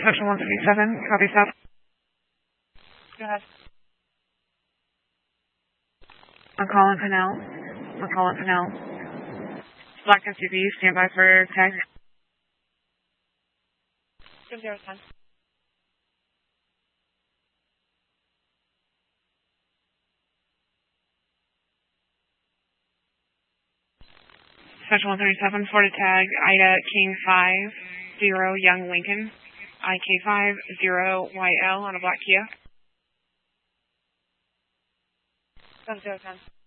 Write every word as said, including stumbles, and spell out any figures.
Section one fifty-seven, copy stop. Go ahead. I'm calling Pinnell. I'm calling Pinnell. Black S U V, stand by for tag. Give zero ten. Section one thirty-seven, Florida tag, Ida King five zero Young Lincoln, I K five zero Y L on a black Kia. Go zero ten.